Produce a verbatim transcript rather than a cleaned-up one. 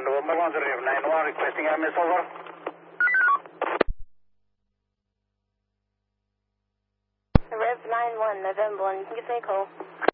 November one zero nine one requesting M S over. Rev nine one, November one, you can give me a call.